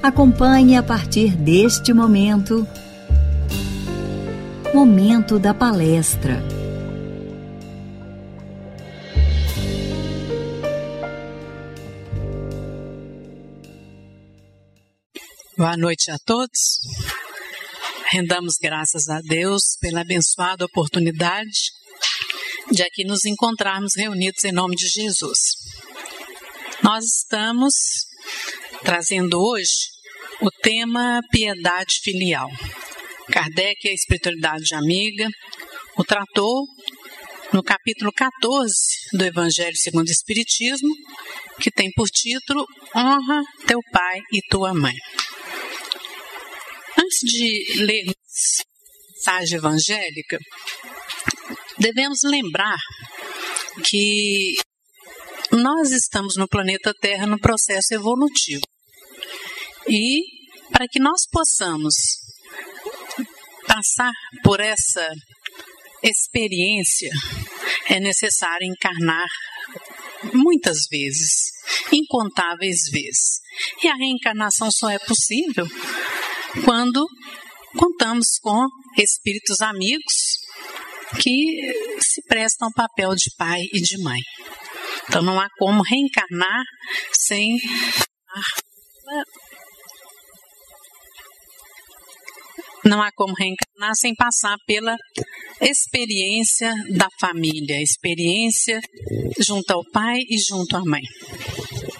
Acompanhe a partir deste momento da palestra. Boa noite a todos. Rendamos graças a Deus pela abençoada oportunidade de aqui nos encontrarmos reunidos em nome de Jesus. Nós estamos trazendo hoje o tema piedade filial. Kardec e a espiritualidade amiga o tratou no capítulo 14 do Evangelho segundo o Espiritismo, que tem por título Honra teu pai e tua mãe. Antes de lermos a mensagem evangélica, devemos lembrar que nós estamos no planeta Terra no processo evolutivo. E para que nós possamos passar por essa experiência, é necessário encarnar muitas vezes, incontáveis vezes. E a reencarnação só é possível quando contamos com espíritos amigos que se prestam ao papel de pai e de mãe. Então não há como reencarnar sem passar pela experiência da família, experiência junto ao pai e junto à mãe.